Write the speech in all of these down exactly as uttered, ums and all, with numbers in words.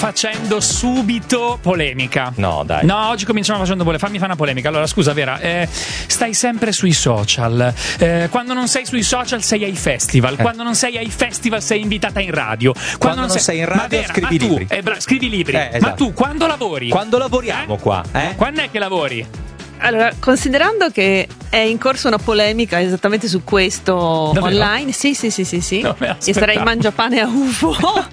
Facendo subito polemica. No, dai. No, oggi cominciamo facendo polemica. Fammi fare una polemica. Allora, scusa, Vera, eh, stai sempre sui social. Eh, quando non sei sui social sei ai festival. Eh. Quando non sei ai festival sei invitata in radio. Quando, Quando non sei in radio, ma Vera, scrivi ma tu, libri. Eh, bra- scrivi libri. Eh, esatto. Ma tu quando lavori? Quando lavoriamo Eh? qua, eh? Quando è che lavori? Allora, considerando che è in corso una polemica esattamente su questo Davvero? online, sì, sì, sì, sì, sì. Non me Io l'aspettavo. sarei mangiapane a U F O.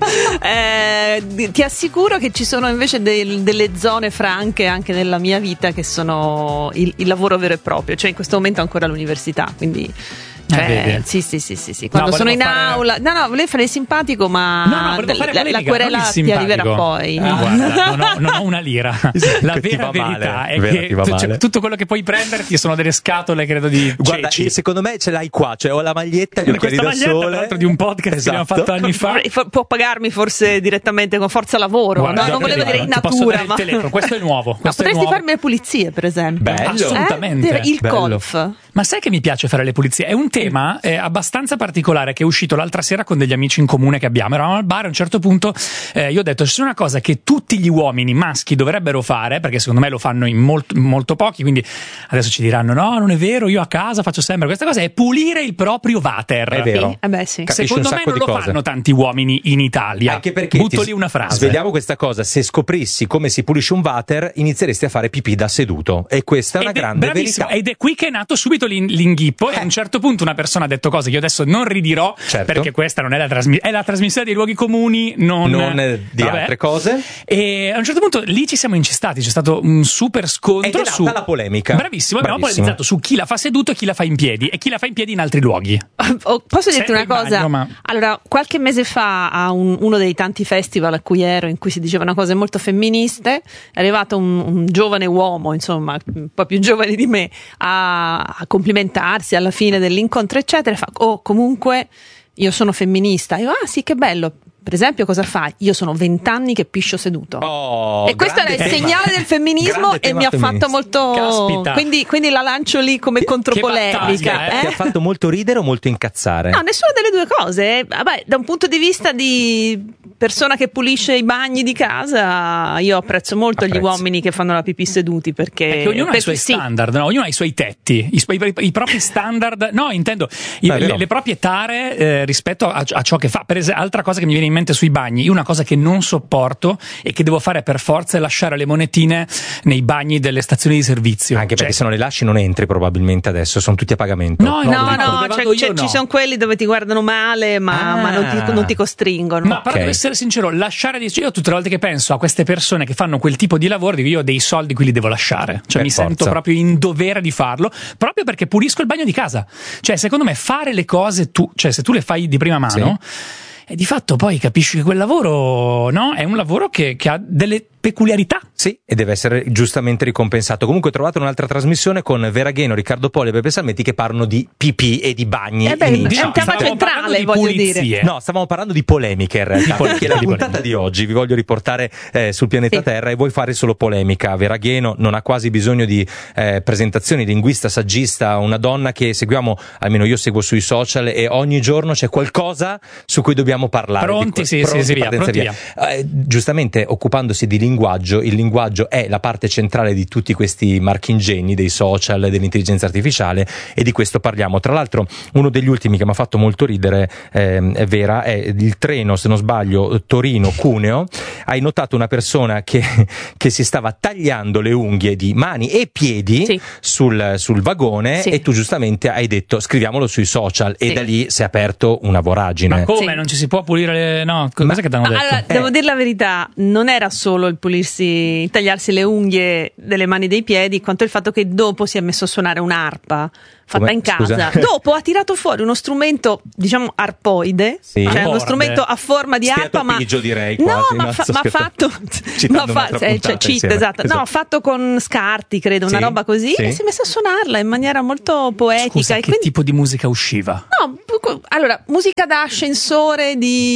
eh, ti assicuro che ci sono invece del- delle zone franche anche nella mia vita che sono il, il lavoro vero e proprio, cioè in questo momento ancora all'università, quindi. Cioè, vedi. sì, sì, sì, sì, sì. Quando No, sono in volevo fare- aula, no, no, volevo fare il simpatico, ma No, no, volevo fare la, polemica, la querela non il ti simpatico. arriverà poi. Ah, guarda, non ho, non ho una lira. La Che ti vera va verità male, è vera, che ti va tu- cioè, male. tutto quello che puoi prenderti sono delle scatole, credo, di Guarda, ceci. secondo me ce l'hai qua, cioè ho la maglietta, gli occhiali Questa da maglietta, sole. tra l'altro, di un podcast che abbiamo Esatto. fatto anni fa. Fo- Può pagarmi forse direttamente con forza lavoro. Guarda, no, non volevo guarda, dire in ti posso natura. dare il Ma... telefono, questo è nuovo. No, Questo è potresti nuovo. farmi le pulizie, per esempio. Bello. Assolutamente. Eh? Il Bello. golf. Ma sai che mi piace fare le pulizie? È un tema eh, abbastanza particolare che è uscito l'altra sera con degli amici in comune che abbiamo. Eravamo al bar, a un certo punto eh, io ho detto: c'è una cosa che tutti gli uomini maschi dovrebbero fare, perché secondo me lo fanno in molto, molto pochi, quindi adesso ci diranno: no, non è vero, io a casa faccio sempre questa cosa, è pulire il proprio water. È vero. Sì, eh beh, sì. Capisci Secondo un me sacco non di lo cose. fanno tanti uomini in Italia. Anche perché Butto ti lì una frase. Svegliamo questa cosa: se scoprissi come si pulisce un water, inizieresti a fare pipì da seduto. E questa è una Ed è- grande bravissimo, verità. ed è qui che è nato subito l'in- l'inghippo. E a un certo punto una persona ha detto cose che io adesso non ridirò, Certo. perché questa non è la trasmissione, è la trasmissione dei luoghi comuni, non, Non eh, di vabbè. altre cose. E a un certo punto lì ci siamo incistati, c'è stato un super scontro Ed è nata su la polemica. Bravissimo, abbiamo Bravissimo. polemizzato su chi la fa seduto e chi la fa in piedi e chi la fa in piedi in altri luoghi. Oh, posso dirti Sempre una in cosa? bagno, ma- Allora, qualche mese fa a un- uno dei tanti festival a cui ero, in cui si dicevano cose molto femministe, è arrivato un, un giovane uomo, insomma, un po' più giovane di me, a, a complimentarsi alla fine dell'incontro, eccetera. E fa: oh, comunque io sono femminista. Io, ah sì, che bello. Per esempio, cosa fai? Io sono vent'anni che piscio seduto. Oh, E questo era il grande tema. segnale del femminismo Grande e tema mi ha femminista. fatto molto. Caspita. Quindi, quindi la lancio lì come contropolemica. battaglia, Ti ha eh? fatto molto ridere o molto incazzare? No, nessuna delle due cose. Vabbè, da un punto di vista di persona che pulisce i bagni di casa, io apprezzo molto Apprezzi. gli uomini che fanno la pipì seduti, perché, Perché ognuno ha i perché suoi sì. standard, no? Ognuno ha i suoi tetti, i, suoi, i propri standard, no, intendo i- No, è vero. le, le proprie tare eh, rispetto a, a ciò che fa. Per esempio, altra cosa che mi viene in mente sui bagni, io una cosa che non sopporto e che devo fare per forza è lasciare le monetine nei bagni delle stazioni di servizio. Anche perché Cioè, se non le lasci non entri probabilmente adesso, sono tutti a pagamento. No, No, dove- no, dove cioè, vado io cioè, no. ci sono quelli dove ti guardano male, ma, Ah. ma non, ti, non ti costringono. Ma però Ok. devo essere sincero, lasciare di... io tutte le volte che penso a queste persone che fanno quel tipo di lavoro, dico io ho dei soldi qui li devo lasciare, cioè Per mi forza. sento proprio in dovere di farlo, proprio perché pulisco il bagno di casa. Cioè secondo me fare le cose tu, cioè se tu le fai di prima mano, e di fatto poi capisci che quel lavoro, no, è un lavoro che, che ha delle peculiarità. Sì, e deve essere giustamente ricompensato. Comunque trovate un'altra trasmissione con Vera Gheno, Riccardo Poli e Peppe Salmetti che parlano di pipì e di bagni. Eh beh, in è un Italia. tema stavamo centrale, parlando di voglio pulizie. dire. No, stavamo parlando di polemiche in realtà, polemiche, perché la di puntata polemiche. di oggi vi voglio riportare eh, sul pianeta Sì. Terra e vuoi fare solo polemica. Vera Gheno non ha quasi bisogno di eh, presentazioni, linguista, saggista, una donna che seguiamo, almeno io seguo sui social e ogni giorno c'è qualcosa su cui dobbiamo parlare. Pronti, Di sì, sì, sì, via, partenza pronti Eh, giustamente occupandosi di linguaggio, il linguaggio è la parte centrale di tutti questi marchingegni dei social, dell'intelligenza artificiale, e di questo parliamo. Tra l'altro uno degli ultimi che mi ha fatto molto ridere ehm, è Vera, è il treno, se non sbaglio, Torino-Cuneo. Hai notato una persona che, che si stava tagliando le unghie di mani e piedi Sì. sul, sul vagone, Sì. e tu giustamente hai detto scriviamolo sui social, e Sì. da lì si è aperto una voragine. Ma come? Sì. Non ci si può pulire le... No, cosa che ti hanno Ma detto? allora, Eh. devo dire la verità, non era solo il pulirsi, il tagliarsi le unghie delle mani e dei piedi, quanto il fatto che dopo si è messo a suonare un'arpa fatta Come? in casa. Scusa? Dopo ha tirato fuori uno strumento, diciamo, arpoide, Sì. cioè uno Corde. strumento a forma di arpa, ma Spiatopigio, direi, no, quasi, ma, no? fa- Sto ma scherzando. fatto Citando ma fa- un'altra eh, puntata cioè, cheat, insieme. esatto. Esatto. No, fatto con scarti, credo, una Sì. roba così, Sì. e si è messo a suonarla in maniera molto poetica. Scusa, e che quindi- tipo di musica usciva? No, pu- allora, musica da ascensore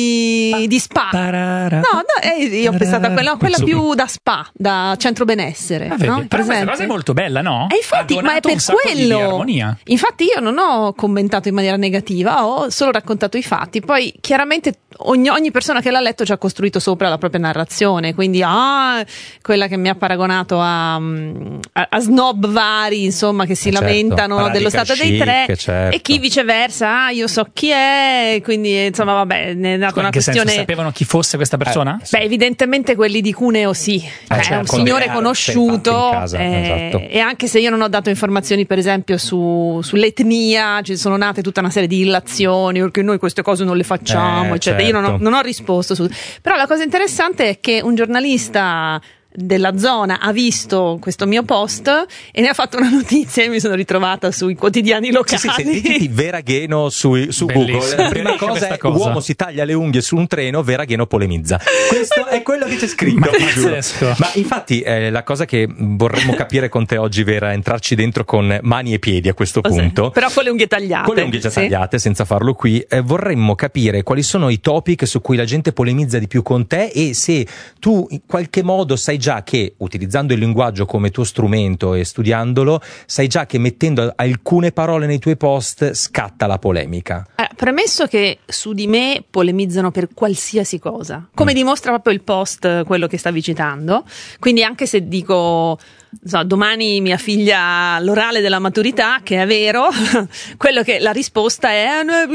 di, di spa. Parara. No, no, eh, io ho pensato a quella, no, quella Questo- più da spa, da centro benessere. Ah, vedi? no? Però questa Presente? cosa è molto bella, no? E infatti, Ha ma è donato per un sacco di- quello. di armonia. Infatti io non ho commentato in maniera negativa, ho solo raccontato i fatti. Poi chiaramente ogni, ogni persona che l'ha letto ci ha costruito sopra la propria narrazione, quindi ah, quella che mi ha paragonato a, a, a snob vari, insomma, che si eh lamentano certo, dello stato chic, dei tre, certo. E chi viceversa, ah, io so chi è, quindi insomma vabbè, ne è nata una questione. Senso, sapevano chi fosse questa persona? Eh, sì. Beh, evidentemente quelli di Cuneo sì, eh, cioè, certo, è un signore conosciuto, casa, eh, esatto. E anche se io non ho dato informazioni per esempio su, sull'etnia, ci sono nate tutta una serie di illazioni perché noi queste cose non le facciamo, eh, eccetera. Certo. Io non ho, non ho risposto su. Però la cosa interessante è che un giornalista della zona ha visto questo mio post e ne ha fatto una notizia e mi sono ritrovata sui quotidiani locali. Sì, sì, sentiti Veragheno su, su Google. La prima cosa è cosa. Uomo si taglia le unghie su un treno, Veragheno polemizza. Questo è quello che c'è scritto. Ma, Ma infatti eh, la cosa che vorremmo capire con te oggi, Vera, è entrarci dentro con mani e piedi a questo oh, punto. Sì. Però con le unghie tagliate. Con le unghie già sì. tagliate, senza farlo qui. Eh, vorremmo capire quali sono i topic su cui la gente polemizza di più con te e se tu in qualche modo sai già che, utilizzando il linguaggio come tuo strumento e studiandolo, sai già che mettendo alcune parole nei tuoi post scatta la polemica. Eh, premesso che su di me polemizzano per qualsiasi cosa, come mm. dimostra proprio il post, quello che stavi citando, quindi anche se dico so, domani mia figlia l'orale della maturità, che è vero, quello che la risposta è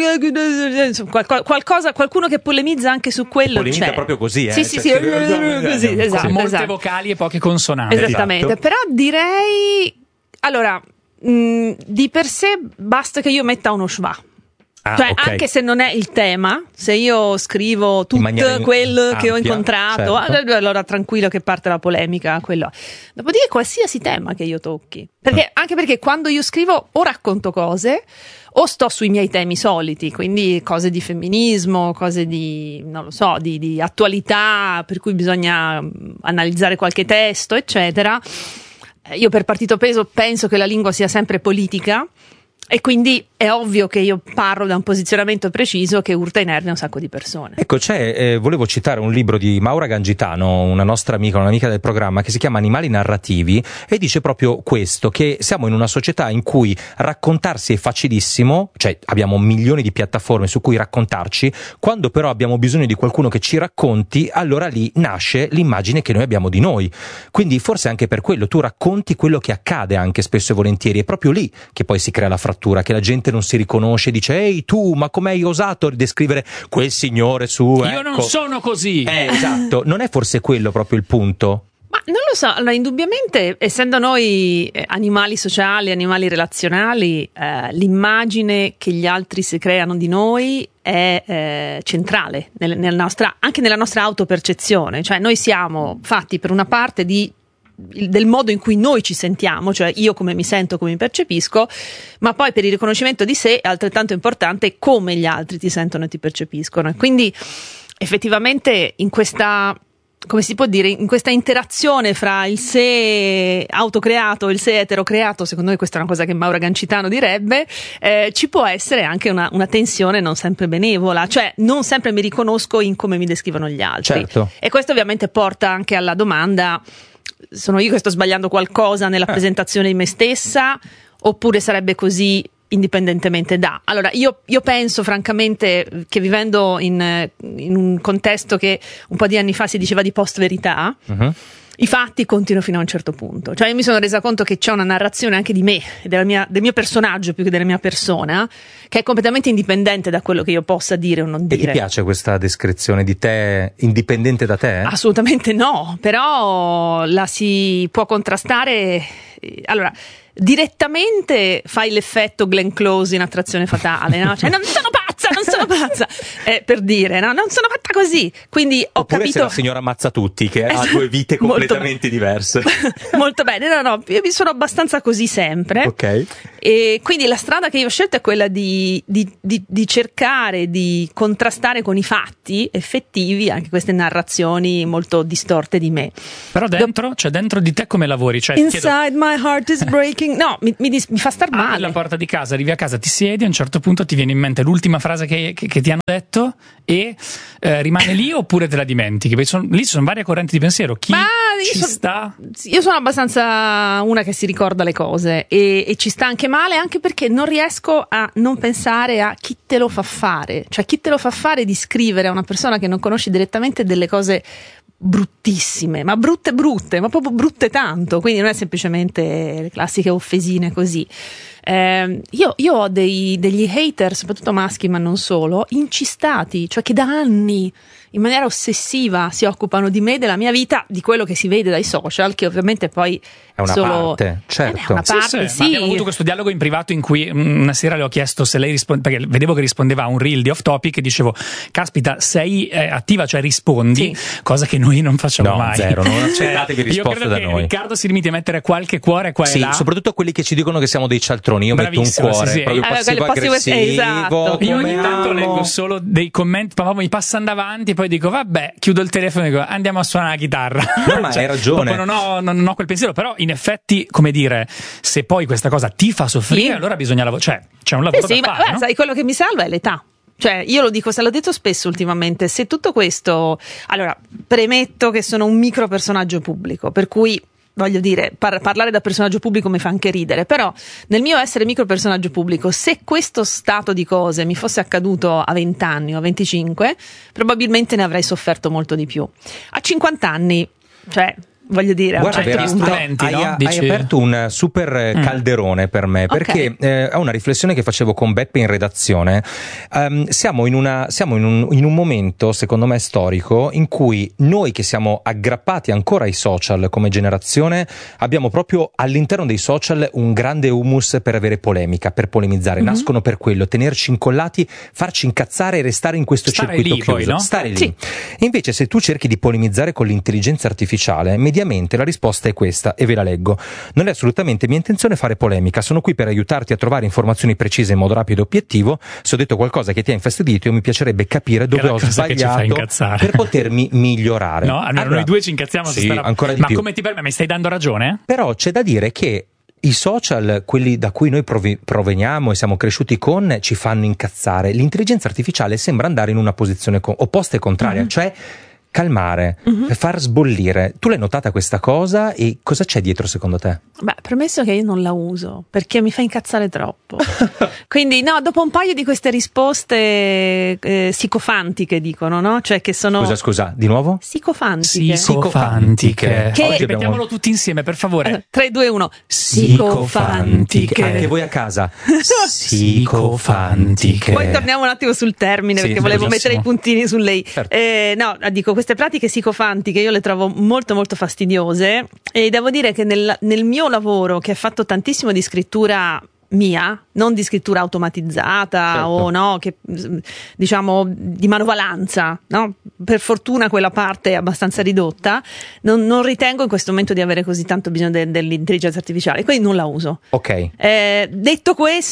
qual- qualcosa, qualcuno che polemizza anche su quello polemizza c'è. proprio così, eh? Sì, sì, cioè, sì, così, sì, esatto, molte esatto. vocali e poche consonanti. Esattamente, esatto. Però direi allora mh, di per sé basta che io metta uno schwa. Ah, cioè, okay. Anche se non è il tema, se io scrivo tutto in quello ampia, che ho incontrato, certo. allora tranquillo che parte la polemica, quello. Dopodiché qualsiasi tema che io tocchi, perché, mm. anche perché quando io scrivo o racconto cose o sto sui miei temi soliti, quindi cose di femminismo, cose di, non lo so, di, di attualità, per cui bisogna analizzare qualche testo, eccetera. Io per partito preso penso che la lingua sia sempre politica, e quindi è ovvio che io parlo da un posizionamento preciso che urta in ernia un sacco di persone. Ecco, c'è, eh, volevo citare un libro di Maura Gangitano, una nostra amica, un'amica del programma, che si chiama Animali narrativi, e dice proprio questo, che siamo in una società in cui raccontarsi è facilissimo, cioè abbiamo milioni di piattaforme su cui raccontarci, quando però abbiamo bisogno di qualcuno che ci racconti, allora lì nasce l'immagine che noi abbiamo di noi. Quindi forse anche per quello tu racconti quello che accade anche spesso e volentieri, è proprio lì che poi si crea la frattura, che la gente non si riconosce e dice ehi tu, ma come hai osato descrivere quel signore su io ecco. non sono così eh, esatto, non è forse quello proprio il punto? Ma non lo so, allora indubbiamente essendo noi eh, animali sociali, animali relazionali, eh, l'immagine che gli altri si creano di noi è eh, centrale nel, nella nostra, anche nella nostra autopercezione, cioè noi siamo fatti per una parte di del modo in cui noi ci sentiamo, cioè io come mi sento, come mi percepisco, ma poi per il riconoscimento di sé è altrettanto importante come gli altri ti sentono e ti percepiscono. E quindi effettivamente in questa, come si può dire, in questa interazione fra il sé autocreato e il sé eterocreato, secondo me questa è una cosa che Maura Gangitano direbbe, eh, ci può essere anche una, una tensione non sempre benevola, cioè non sempre mi riconosco in come mi descrivono gli altri. Certo. E questo ovviamente porta anche alla domanda: sono io che sto sbagliando qualcosa nella eh. presentazione di me stessa, oppure sarebbe così indipendentemente da? Allora io, io penso francamente che vivendo in, in un contesto che un po' di anni fa si diceva di post verità, uh-huh. i fatti continuano fino a un certo punto, cioè io mi sono resa conto che c'è una narrazione anche di me, della mia, del mio personaggio più che della mia persona, che è completamente indipendente da quello che io possa dire o non dire. E ti piace questa descrizione di te indipendente da te? Assolutamente no, però la si può contrastare. Allora, direttamente fai l'effetto Glenn Close in Attrazione Fatale, no? Cioè non sono pazza, non sono pazza, eh, per dire, no? Non sono fatta così. Quindi ho Oppure capito. Se la signora ammazza tutti, che ha due vite completamente diverse. Molto bene, no, no, io mi sono abbastanza così sempre. Ok. E quindi la strada che io ho scelto è quella di, di, di, di cercare di contrastare con i fatti effettivi anche queste narrazioni molto distorte di me. Però dentro, cioè dentro di te come lavori? Cioè, Inside chiedo... my heart is breaking. No, mi, mi, mi fa star male. Apri la porta di casa, arrivi a casa, ti siedi, a un certo punto ti viene in mente l'ultima frase che, che, che ti hanno detto e eh, rimane lì oppure te la dimentichi? Perché sono, lì ci sono varie correnti di pensiero. Chi Ma ci io so, sta? Io sono abbastanza una che si ricorda le cose e, e ci sta anche male, anche perché non riesco a non pensare a chi te lo fa fare, cioè chi te lo fa fare di scrivere a una persona che non conosci direttamente delle cose bruttissime, ma brutte brutte, ma proprio brutte tanto, quindi non è semplicemente le classiche offesine così. Eh, io, io ho dei, degli hater, soprattutto maschi ma non solo, incistati, cioè che da anni in maniera ossessiva si occupano di me, della mia vita, di quello che si vede dai social, che ovviamente poi è una solo... parte, certo. È una parte, sì, sì. sì. Ma abbiamo avuto questo dialogo in privato in cui una sera le ho chiesto se lei risponde, perché vedevo che rispondeva a un reel di Off Topic e dicevo, caspita, sei eh, attiva, cioè rispondi, Sì. cosa che noi non facciamo No, mai. zero, non accettatevi risposte Io credo da che noi. Riccardo si limiti a mettere qualche cuore qua e Sì, là. soprattutto quelli che ci dicono che siamo dei cialtroni. Io Bravissimo, metto un cuore, sì, sì. proprio Eh, passivo passivo- aggressivo. esatto. Io ogni come tanto amo. leggo solo dei commenti, ma proprio mi passano davanti e poi dico vabbè, chiudo il telefono e dico andiamo a suonare la chitarra. No, ma hai ragione. Non ho, non, non ho quel pensiero, però in effetti, come dire, se poi questa cosa ti fa soffrire, Sì. allora bisogna lavorare, cioè c'è un lavoro Sì, sì, da ma fare, beh, no? sai, quello che mi salva è l'età. Cioè, io lo dico, se l'ho detto spesso ultimamente, se tutto questo... Allora, premetto che sono un micro personaggio pubblico, per cui... Voglio dire, par- parlare da personaggio pubblico mi fa anche ridere, però nel mio essere micro personaggio pubblico, se questo stato di cose mi fosse accaduto a venti anni o a venticinque, probabilmente ne avrei sofferto molto di più. A cinquanta anni, cioè... Voglio dire, a un Guarda, certo Vera, punto. strumenti, hai, no? hai Dici- aperto un super Mm. calderone per me, perché Ok. eh, è una riflessione che facevo con Beppe in redazione. Ehm, siamo in, una, siamo in, un, in un momento, secondo me, storico, in cui noi che siamo aggrappati ancora ai social come generazione, abbiamo proprio all'interno dei social un grande humus per avere polemica, per polemizzare. Mhm. Nascono per quello, tenerci incollati, farci incazzare e restare in questo Stare circuito lì, poi, chiuso. no? Stare lì. Sì. Invece, se tu cerchi di polemizzare con l'intelligenza artificiale, mediamente la risposta è questa, e ve la leggo. Non è assolutamente mia intenzione fare polemica, sono qui per aiutarti a trovare informazioni precise in modo rapido e obiettivo. Se ho detto qualcosa che ti ha infastidito, mi piacerebbe capire dove Che è la ho cosa che ci fa sbagliato incazzare. per potermi migliorare. No, almeno Allora, noi due ci incazziamo su sì, sta roba. ancora di Ma più. come ti permette? Mi stai dando ragione? Però c'è da dire che i social, quelli da cui noi provi- proveniamo e siamo cresciuti con, ci fanno incazzare. L'intelligenza artificiale sembra andare in una posizione co- opposta e contraria, Mhm. cioè calmare, Mhm. far sbollire. Tu l'hai notata questa cosa e cosa c'è dietro secondo te? Beh, premesso che io non la uso perché mi fa incazzare troppo. Quindi, no, dopo un paio di queste risposte eh, sicofantiche, dicono, no? Cioè, che sono. Scusa, scusa, di nuovo? Psicofantiche. Psicofantiche. Che- Oggi Ripetiamolo abbiamo- tutti insieme, per favore. tre, due, uno. Psicofantiche. Anche Psicofantiche. voi a casa. Psicofantiche. Poi torniamo un attimo sul termine, Sì, perché volevo bellissimo. mettere i puntini su lei. Certo. Eh, no, dico, queste pratiche psicofantiche io le trovo molto molto fastidiose e devo dire che nel, nel mio lavoro, che è fatto tantissimo di scrittura mia, non di scrittura automatizzata Certo. o no, che diciamo di manovalanza, no? Per fortuna quella parte è abbastanza ridotta, non, non ritengo in questo momento di avere così tanto bisogno de- dell'intelligenza artificiale, quindi non la uso. Ok. Eh, detto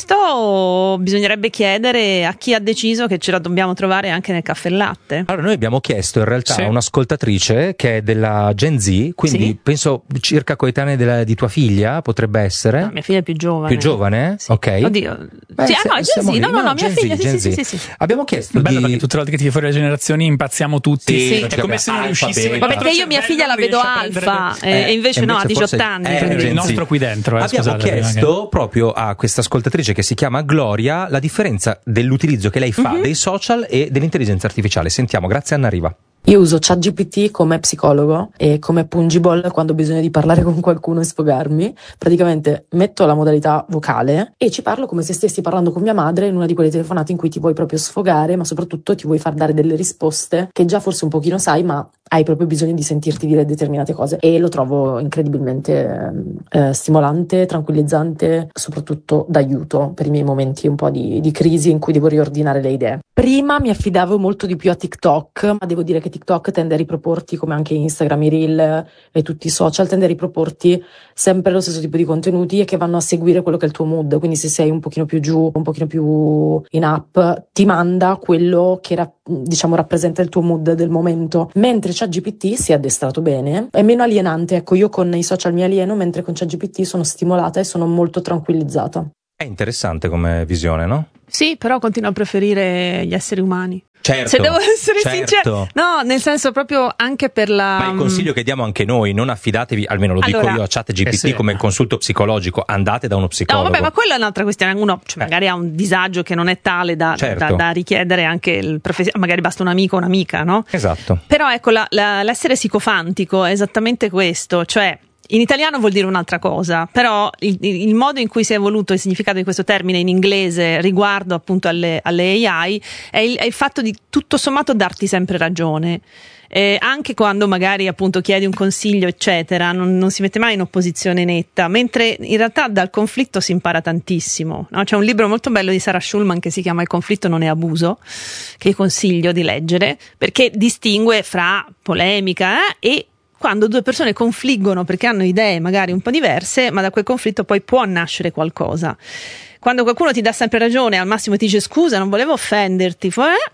questo, bisognerebbe chiedere a chi ha deciso che ce la dobbiamo trovare anche nel caffè e latte. Allora, noi abbiamo chiesto in realtà Sì. a un'ascoltatrice che è della Gen Z, quindi Sì. penso circa coetanea della- di tua figlia, potrebbe essere. No, mia figlia è più giovane. Più giovane? Sì. Ok. Oddio. Beh, Sì, se- ah, no, Gen siamo Z, lì. no, no, no, mia Gen figlia, Z, sì, Gen sì, Z. sì, sì, sì. Abbiamo chiesto Bello di... perché tutte le volte che ti fuori le generazioni impazziamo tutti. Sì, è come se non riuscissimo. alfa, Ma perché io mia figlia la vedo alfa eh, Eh, e invece no, ha invece diciotto forse- anni. eh, quindi- il Gen Z. nostro qui dentro, eh, Abbiamo scusate, chiesto proprio a questa ascoltatrice che si chiama Gloria la differenza dell'utilizzo che lei fa Mhm. dei social e dell'intelligenza artificiale. Sentiamo, grazie Anna Riva. Io uso ChatGPT come psicologo e come pungible quando ho bisogno di parlare con qualcuno e sfogarmi. Praticamente metto la modalità vocale e ci parlo come se stessi parlando con mia madre in una di quelle telefonate in cui ti vuoi proprio sfogare, ma soprattutto ti vuoi far dare delle risposte che già forse un pochino sai, ma hai proprio bisogno di sentirti dire determinate cose. E lo trovo incredibilmente eh, stimolante, tranquillizzante, soprattutto d'aiuto per i miei momenti un po' di, di crisi in cui devo riordinare le idee. Prima mi affidavo molto di più a TikTok, ma devo dire che TikTok tende a riproporti, come anche Instagram, i Reel e tutti i social, tende a riproporti sempre lo stesso tipo di contenuti e che vanno a seguire quello che è il tuo mood. Quindi se sei un pochino più giù, un pochino più in up, ti manda quello che ra- diciamo rappresenta il tuo mood del momento. Mentre ChatGPT, si è addestrato bene, è meno alienante. Ecco, io con i social mi alieno, mentre con ChatGPT sono stimolata e sono molto tranquillizzata. È interessante come visione, no? Sì, però continuo a preferire gli esseri umani. Certo, se devo essere certo. sincero, no, nel senso proprio anche per la. Ma il consiglio che diamo anche noi, non affidatevi, almeno lo allora, dico io a ChatGPT eh sì. come consulto psicologico, andate da uno psicologo. No, vabbè, ma quella è un'altra questione. Uno cioè, eh. magari ha un disagio che non è tale da, certo. da, da richiedere anche il professionista, magari basta un amico o un'amica, no? Esatto. Però ecco, la, la, l'essere sicofantico è esattamente questo, cioè. In italiano vuol dire un'altra cosa, però il, il modo in cui si è evoluto il significato di questo termine in inglese riguardo appunto alle, alle A I è il, è il fatto di tutto sommato darti sempre ragione. Eh, anche quando magari appunto chiedi un consiglio eccetera, non, non si mette mai in opposizione netta, mentre in realtà dal conflitto si impara tantissimo, no? C'è un libro molto bello di Sarah Schulman che si chiama Il conflitto non è abuso, che consiglio di leggere, perché distingue fra polemica eh, e quando due persone confliggono perché hanno idee magari un po' diverse, ma da quel conflitto poi può nascere qualcosa. Quando qualcuno ti dà sempre ragione, al massimo ti dice scusa, non volevo offenderti,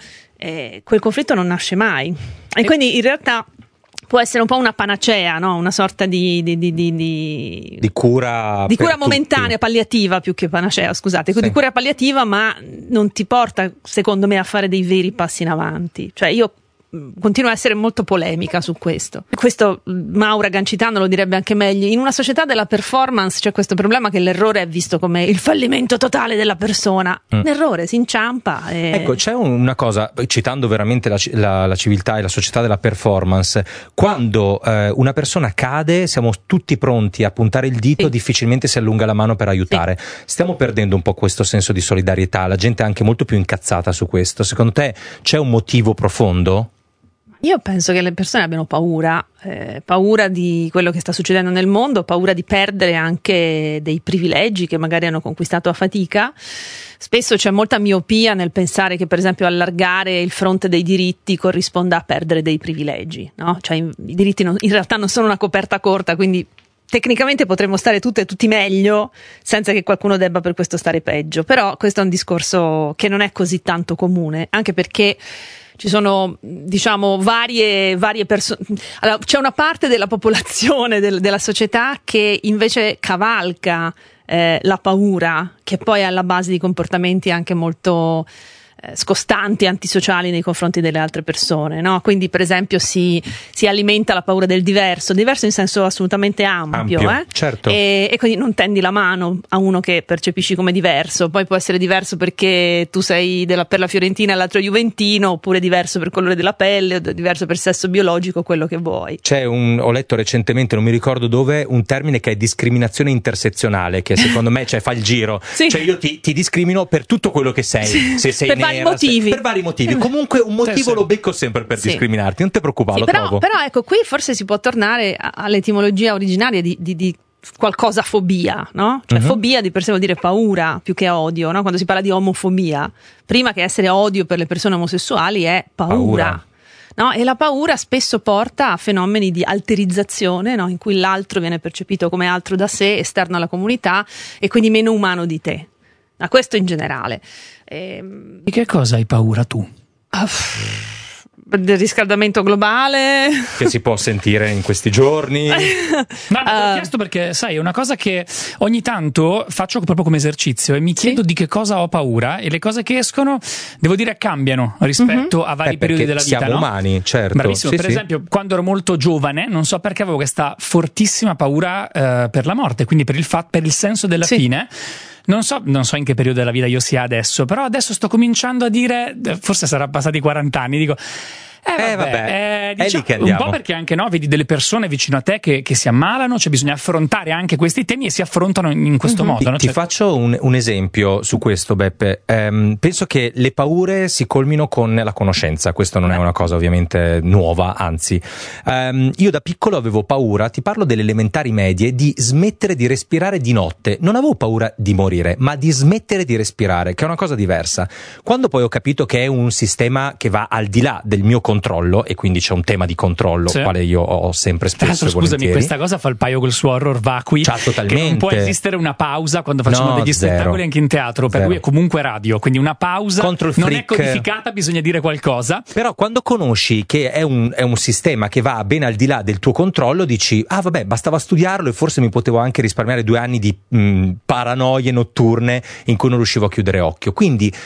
eh, quel conflitto non nasce mai. E quindi in realtà può essere un po' una panacea, no? Una sorta di di, di, di, di... di cura di cura per momentanea, tutti. Palliativa più che panacea, scusate, Sì. di cura palliativa, ma non ti porta secondo me a fare dei veri passi in avanti. Cioè io continuo a essere molto polemica su questo. Questo Maura Gancitano lo direbbe anche meglio. In una società della performance c'è questo problema che l'errore è visto come il fallimento totale della persona. Mm. L'errore si inciampa. E... Ecco, c'è una cosa, citando veramente la, la, la civiltà e la società della performance, quando eh, una persona cade siamo tutti pronti a puntare il dito, sì. difficilmente si allunga la mano per aiutare. Sì. Stiamo perdendo un po' questo senso di solidarietà, la gente è anche molto più incazzata su questo. Secondo te c'è un motivo profondo? Io penso che le persone abbiano paura, eh, paura di quello che sta succedendo nel mondo, paura di perdere anche dei privilegi che magari hanno conquistato a fatica. Spesso c'è molta miopia nel pensare che per esempio allargare il fronte dei diritti corrisponda a perdere dei privilegi, no? Cioè i diritti non, in realtà non sono una coperta corta, quindi tecnicamente potremmo stare tutte e tutti meglio senza che qualcuno debba per questo stare peggio, però questo è un discorso che non è così tanto comune, anche perché ci sono, diciamo, varie, varie persone. Allora, c'è una parte della popolazione, del, della società, che invece cavalca eh, la paura, che poi è alla base di comportamenti anche molto eh, scostanti, antisociali nei confronti delle altre persone, no? Quindi, per esempio, si, si alimenta la paura del diverso, diverso in senso assolutamente ampio, ampio eh? certo. e, e quindi non tendi la mano a uno che percepisci come diverso. Poi può essere diverso perché tu sei della, per la Fiorentina e l'altro Juventino, oppure diverso per colore della pelle, o diverso per sesso biologico, quello che vuoi. C'è un, ho letto recentemente, non mi ricordo dove, un termine che è discriminazione intersezionale, che secondo me cioè, fa il giro. Sì. Cioè io ti, ti discrimino per tutto quello che sei, sì. se sei per nera, vari motivi. Se, per vari motivi. Comunque un motivo sì, sì. lo becco sempre per sì. discriminarti, non ti preoccupare, sì, lo però, trovo. però ecco, qui forse si può tornare all'etimologia originaria di, di, di qualcosa fobia, no? Cioè uh-huh. fobia di per sé vuol dire paura più che odio, no? Quando si parla di omofobia, prima che essere odio per le persone omosessuali è paura. paura. No? E la paura spesso porta a fenomeni di alterizzazione, no? In cui l'altro viene percepito come altro da sé, esterno alla comunità e quindi meno umano di te. Ma questo in generale. Ehm... Di che cosa hai paura tu? Uh, del riscaldamento globale che si può sentire in questi giorni. No, no, te l'ho chiesto perché sai, è una cosa che ogni tanto faccio proprio come esercizio e mi chiedo sì? di che cosa ho paura, e le cose che escono devo dire cambiano rispetto mm-hmm. a vari eh, periodi della vita. Siamo no? umani, certo. Bravissimo. Sì, per sì. esempio, quando ero molto giovane, non so perché avevo questa fortissima paura eh, per la morte, quindi per il fatto, per il senso della sì. fine. Non so, non so in che periodo della vita io sia adesso, però adesso sto cominciando a dire, forse sarà passati quaranta anni, dico Eh vabbè, eh, vabbè. Eh, diciamo, è lì che andiamo. Un po' perché anche no, vedi delle persone vicino a te che, che si ammalano, cioè bisogna affrontare anche questi temi e si affrontano in, in questo mm-hmm. modo. Ti, no? ti cioè... faccio un, un esempio su questo, Beppe. Um, penso che le paure si colmino con la conoscenza, questo non è una cosa ovviamente nuova, anzi. Um, io da piccolo avevo paura, ti parlo delle elementari medie, di smettere di respirare di notte. Non avevo paura di morire, ma di smettere di respirare, che è una cosa diversa. Quando poi ho capito che è un sistema che va al di là del mio controllo, e quindi c'è un tema di controllo, sì. quale io ho sempre spesso e scusami, volentieri. Questa cosa fa il paio col suo horror vacui, C'ha totalmente. Che non può esistere una pausa quando facciamo no, degli zero. spettacoli anche in teatro, per zero. lui è comunque radio, quindi una pausa Contro il non freak. è codificata, bisogna dire qualcosa. Però quando conosci che è un, è un sistema che va ben al di là del tuo controllo, dici, ah vabbè, bastava studiarlo e forse mi potevo anche risparmiare due anni di mh, paranoie notturne in cui non riuscivo a chiudere occhio. Quindi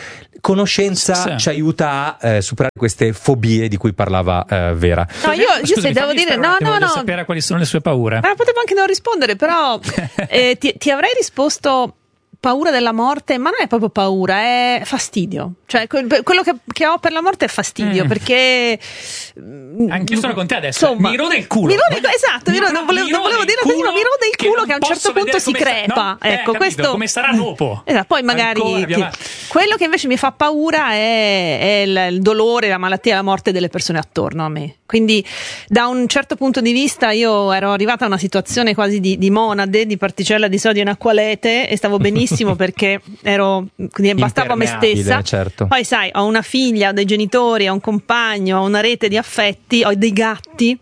conoscenza Sì, sì. ci aiuta a eh, superare queste fobie di cui parlava eh, Vera. No, io, io Scusami, se devo fammi dire, stare un no, attimo, no, voglio no. sapere quali sono le sue paure. Ma potevo anche non rispondere, però eh, ti, ti avrei risposto paura della morte, ma non è proprio paura, è fastidio. Cioè, quel- quello che, che ho per la morte è fastidio, Mm. perché Anch'io sono con te adesso. Insomma, mi rode il culo. mi rode- Voglio- esatto, mi rode- non volevo- non volevo rode dire il così, ma culo mi rode il culo non che a un posso certo punto vedere si come sta- crepa. no? Eh, Ecco, capito, questo come sarà dopo. Esatto, poi magari Ancora, ti- abbiamo- quello che invece mi fa paura è, è il, il dolore, la malattia, la morte delle persone attorno a me. Quindi da un certo punto di vista io ero arrivata a una situazione quasi di, di monade, di particella di sodio in acqualete, e stavo benissimo perché ero, quindi bastavo a me Impermeabile, stessa. certo. Poi sai, ho una figlia, ho dei genitori, ho un compagno, ho una rete di affetti, ho dei gatti.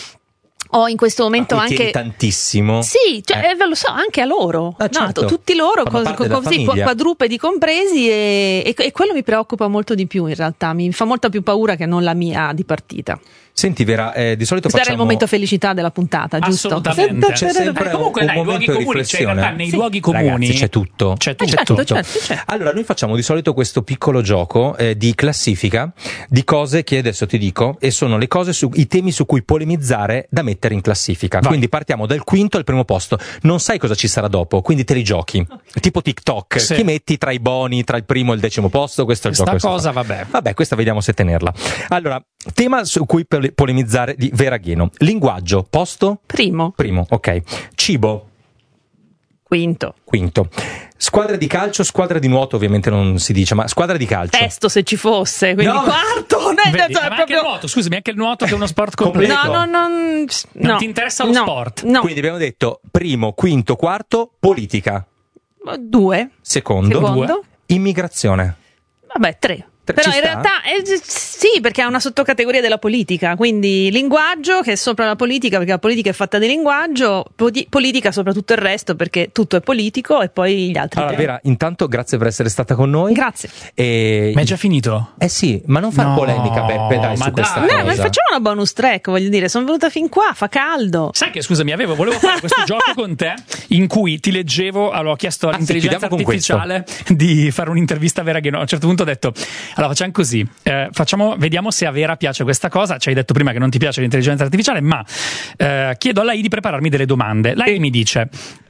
Ho in questo momento A cui tieni anche tantissimo. sì, cioè, Eh. eh, lo so, anche a loro, Ah, certo. no, tutti loro, Fanno cos- parte della così, famiglia. quadrupedi compresi, e, e, e quello mi preoccupa molto di più in realtà, mi fa molta più paura che non la mia di partita. Senti Vera, eh, di solito Questo era il facciamo... momento felicità della puntata, giusto? Assolutamente. C'è sempre Eh, comunque un dai, i luoghi momento di comuni, cioè in riflessione. realtà nei Sì. luoghi comuni Ragazzi, c'è tutto. C'è Eh, tutto. certo, Tutto. certo, certo. Allora, noi facciamo di solito questo piccolo gioco eh, di classifica di cose che adesso ti dico, e sono le cose su, i temi su cui polemizzare da mettere in classifica. Vai. Quindi partiamo dal quinto al primo posto. Non sai cosa ci sarà dopo, quindi te li giochi. Tipo TikTok, Sì. chi metti tra i boni, tra il primo e il decimo posto? Questo è il Questa gioco. cosa, questo fa. vabbè. Vabbè, questa vediamo se tenerla. Allora, tema su cui pole- polemizzare di Vera Gheno. Linguaggio, posto? Primo, Primo, ok. Cibo, quinto, quinto. Squadra di calcio, squadra di nuoto ovviamente non si dice, ma squadra di calcio. testo se ci fosse, quindi No. quarto, ne- Vedi, cioè, ma anche proprio- il nuoto, scusami, anche il nuoto che è uno sport Completo. completo. no, no, non, Non no. ti interessa lo No, sport? No, Quindi abbiamo detto primo, quinto, quarto, politica. due, Secondo, secondo, Due. immigrazione. vabbè, tre. Tre, Però ci in sta? realtà eh, sì, perché è una sottocategoria della politica, quindi linguaggio che è sopra la politica, perché la politica è fatta di linguaggio, podi- politica sopra tutto il resto, perché tutto è politico, e poi gli altri Allora, tre. Vera, intanto grazie per essere stata con noi. Grazie. E... Ma è già finito? Eh sì, ma non far No, polemica, Beppe, dai, ma su questa dai. cosa. No, ma facciamo una bonus track, voglio dire, sono venuta fin qua, fa caldo. Sai che, scusami, avevo, volevo fare questo gioco con te in cui ti leggevo, allora ho chiesto Ah, sì, all'intelligenza chiudiamo con questo. artificiale di fare un'intervista a Vera Gheno. A un certo punto ho detto, allora facciamo così, eh, facciamo, vediamo se a Vera piace questa cosa. Ci hai detto prima che non ti piace l'intelligenza artificiale, ma eh, chiedo a lei di prepararmi delle domande. Lei mi dice,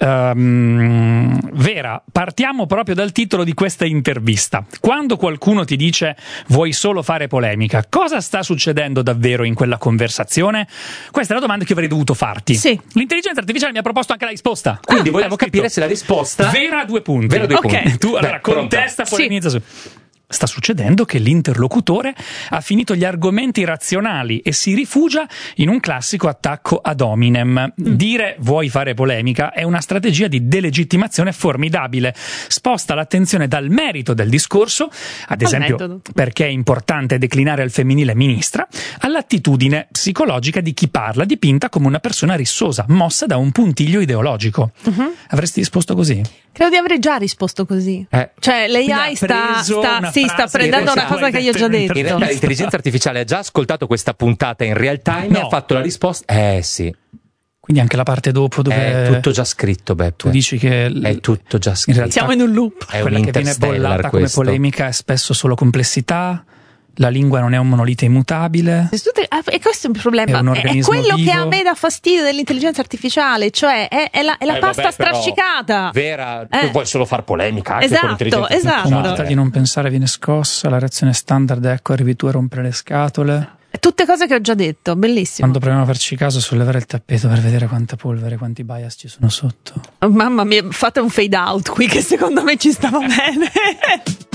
ehm, Vera, partiamo proprio dal titolo di questa intervista. Quando qualcuno ti dice vuoi solo fare polemica, cosa sta succedendo davvero in quella conversazione? Questa è la domanda che io avrei dovuto farti. Sì. L'intelligenza artificiale mi ha proposto anche la risposta. Quindi Ah, vogliamo hai scritto, capire se la risposta... Vera due punti. Vera due Ok. punti. Tu allora Beh, pronta. contesta, polemizza su. Sta succedendo che l'interlocutore ha finito gli argomenti razionali e si rifugia in un classico attacco ad hominem. Dire vuoi fare polemica è una strategia di delegittimazione formidabile. Sposta l'attenzione dal merito del discorso, ad esempio metodo. perché è importante declinare al femminile ministra, all'attitudine psicologica di chi parla, dipinta come una persona rissosa, mossa da un puntiglio ideologico. Mhm. Avresti risposto così? Credo di aver già risposto così. Eh. Cioè, l'A I Quindi ha sta, preso sta, una sì, sta frase prendendo che una cosa vuoi che io ho già mettere in detto. In realtà l'intelligenza artificiale ha già ascoltato questa puntata in real time No. e ha fatto la risposta. Eh sì, Quindi anche la parte dopo dove è tutto già scritto, Beppe. tu dici che l- È tutto già scritto. realtà Siamo in un loop. È un quella che viene interstellar bollata come questo. polemica è spesso solo complessità, la lingua non è un monolite immutabile. E questo è il problema. È un È, è organismo quello vivo. che a me dà fastidio dell'intelligenza artificiale, cioè è, è la, è la Eh, pasta vabbè, però, strascicata. Vera, Eh. tu vuoi solo far polemica anche Esatto, con l'intelligenza esatto. artificiale. Comodità di non pensare viene scossa, la reazione standard ecco arrivi tu a rompere le scatole. Tutte cose che ho già detto, bellissimo. Quando proviamo a farci caso, sollevare il tappeto per vedere quanta polvere, quanti bias ci sono sotto. Oh, mamma mia, fate un fade out qui che secondo me ci stava bene.